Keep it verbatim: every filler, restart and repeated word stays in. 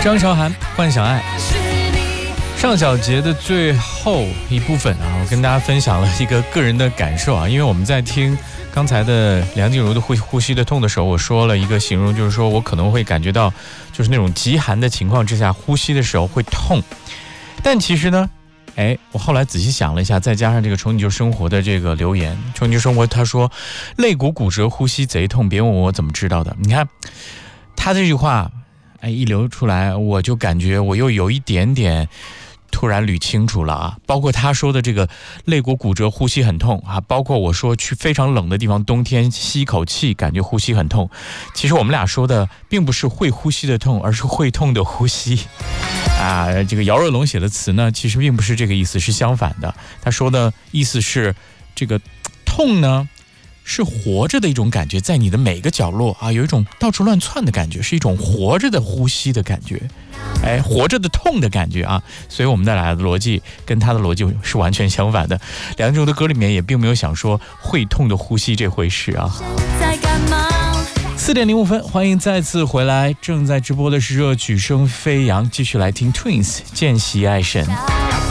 张韶涵《幻想爱》。上小节的最后一部分啊，我跟大家分享了一个个人的感受啊，因为我们在听刚才的梁静茹的呼呼吸的痛的时候，我说了一个形容，就是说我可能会感觉到，就是那种极寒的情况之下，呼吸的时候会痛。但其实呢，哎，我后来仔细想了一下，再加上这个从你就生活的这个留言，从你就生活他说肋骨骨折呼吸贼痛，别问我怎么知道的。你看他这句话，哎，一流出来，我就感觉我又有一点点突然捋清楚了啊，包括他说的这个肋骨骨折呼吸很痛啊，包括我说去非常冷的地方冬天吸一口气感觉呼吸很痛，其实我们俩说的并不是会呼吸的痛，而是会痛的呼吸啊。这个姚若龙写的词呢，其实并不是这个意思，是相反的。他说的意思是这个痛呢是活着的一种感觉，在你的每个角落啊，有一种到处乱窜的感觉，是一种活着的呼吸的感觉，哎，活着的痛的感觉啊。所以我们带来的逻辑跟他的逻辑是完全相反的。梁静茹的歌里面也并没有想说会痛的呼吸这回事啊。四点零五分，欢迎再次回来，正在直播的是热曲声飞扬，继续来听 Twins 见习爱神。